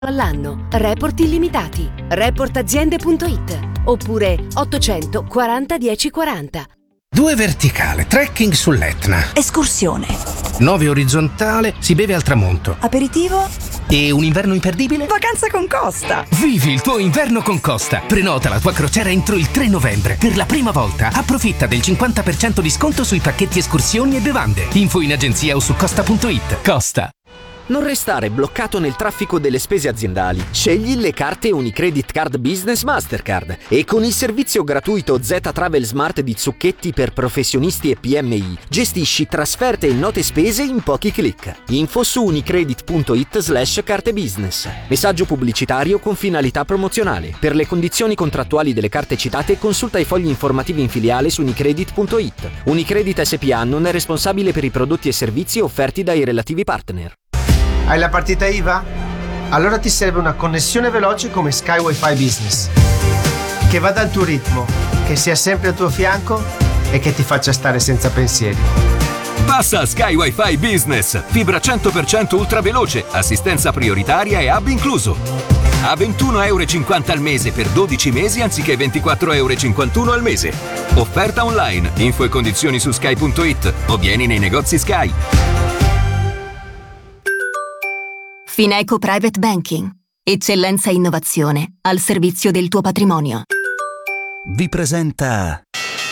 all'anno. Report illimitati. Reportaziende.it oppure 840 1040. 2 verticale, trekking sull'Etna. Escursione. 9 orizzontale, si beve al tramonto. Aperitivo. E un inverno imperdibile? Vacanza con Costa. Vivi il tuo inverno con Costa. Prenota la tua crociera entro il 3 novembre. Per la prima volta approfitta del 50% di sconto sui pacchetti escursioni e bevande. Info in agenzia o su costa.it. Costa. Non restare bloccato nel traffico delle spese aziendali. Scegli le carte Unicredit Card Business Mastercard e con il servizio gratuito Z Travel Smart di Zucchetti per professionisti e PMI gestisci trasferte e note spese in pochi clic. Info su unicredit.it/carte business. Messaggio pubblicitario con finalità promozionale. Per le condizioni contrattuali delle carte citate consulta i fogli informativi in filiale su unicredit.it. Unicredit SPA non è responsabile per i prodotti e servizi offerti dai relativi partner. Hai la partita IVA? Allora ti serve una connessione veloce come Sky Wi-Fi Business, che vada al tuo ritmo, che sia sempre al tuo fianco e che ti faccia stare senza pensieri. Passa a Sky Wi-Fi Business, fibra 100% ultra veloce, assistenza prioritaria e hub incluso. A €21,50 al mese per 12 mesi anziché €24,51 al mese. Offerta online, info e condizioni su sky.it o vieni nei negozi Sky. Fineco Private Banking. Eccellenza e innovazione al servizio del tuo patrimonio. Vi presenta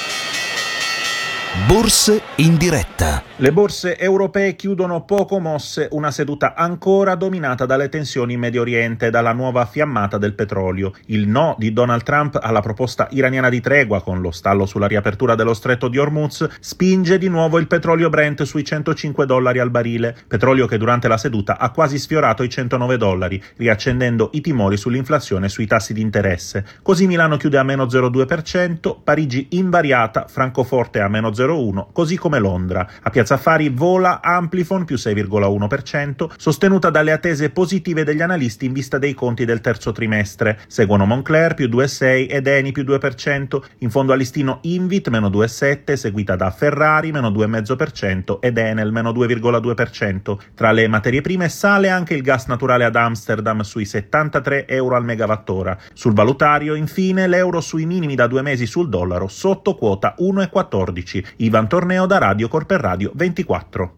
Borse in diretta. Le borse europee chiudono poco mosse, una seduta ancora dominata dalle tensioni in Medio Oriente e dalla nuova fiammata del petrolio. Il no di Donald Trump alla proposta iraniana di tregua con lo stallo sulla riapertura dello stretto di Hormuz spinge di nuovo il petrolio Brent sui $105 al barile, petrolio che durante la seduta ha quasi sfiorato i $109, riaccendendo i timori sull'inflazione e sui tassi di interesse. Così Milano chiude a meno 0,2%, Parigi invariata, Francoforte a meno 0,1%, così come Londra. A Piazza Affari vola Amplifon più 6,1%, sostenuta dalle attese positive degli analisti in vista dei conti del terzo trimestre. Seguono Moncler più 2,6% ed Eni più 2%, in fondo al listino Invit meno 2,7%, seguita da Ferrari meno 2,5% ed Enel meno 2,2%. Tra le materie prime sale anche il gas naturale ad Amsterdam sui €73 al megawattora. Sul valutario, infine, l'euro sui minimi da 2 mesi sul dollaro, sotto quota 1,14. Ivan Torneo da Radio Corper Radio 24.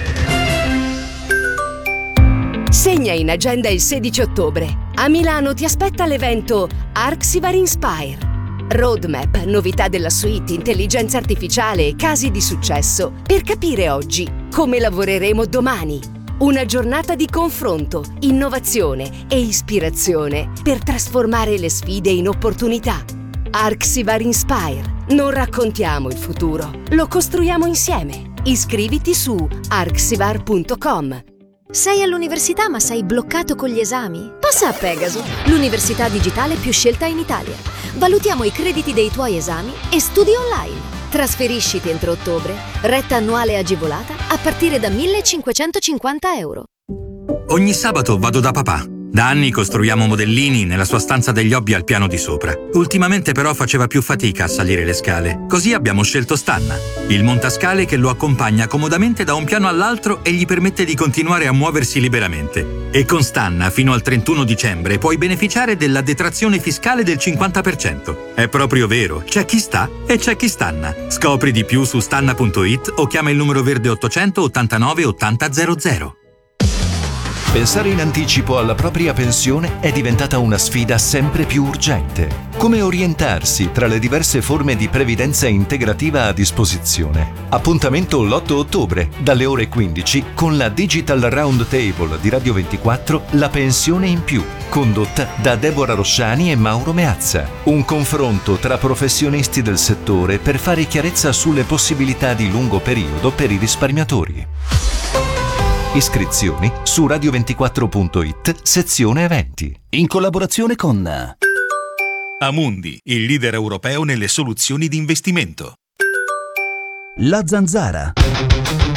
Segna in agenda il 16 ottobre. A Milano ti aspetta l'evento Arxivar Inspire. Roadmap, novità della suite, intelligenza artificiale e casi di successo per capire oggi come lavoreremo domani. Una giornata di confronto, innovazione e ispirazione per trasformare le sfide in opportunità. Arxivar Inspire. Non raccontiamo il futuro, lo costruiamo insieme. Iscriviti su arxivar.com. Sei all'università ma sei bloccato con gli esami? Passa a Pegasus, l'università digitale più scelta in Italia. Valutiamo i crediti dei tuoi esami e studi online. Trasferisciti entro ottobre, retta annuale agevolata a partire da €1.550. Ogni sabato vado da papà. Da anni costruiamo modellini nella sua stanza degli hobby al piano di sopra. Ultimamente però faceva più fatica a salire le scale. Così abbiamo scelto Stanna, il montascale che lo accompagna comodamente da un piano all'altro e gli permette di continuare a muoversi liberamente. E con Stanna fino al 31 dicembre puoi beneficiare della detrazione fiscale del 50%. È proprio vero, c'è chi sta e c'è chi stanna. Scopri di più su stanna.it o chiama il numero verde 800 89 80 00. Pensare in anticipo alla propria pensione è diventata una sfida sempre più urgente. Come orientarsi tra le diverse forme di previdenza integrativa a disposizione? Appuntamento l'8 ottobre, dalle ore 15, con la Digital Roundtable di Radio 24, La pensione in più, condotta da Deborah Rosciani e Mauro Meazza. Un confronto tra professionisti del settore per fare chiarezza sulle possibilità di lungo periodo per i risparmiatori. Iscrizioni su radio24.it, sezione eventi. In collaborazione con Amundi, il leader europeo nelle soluzioni di investimento. La Zanzara.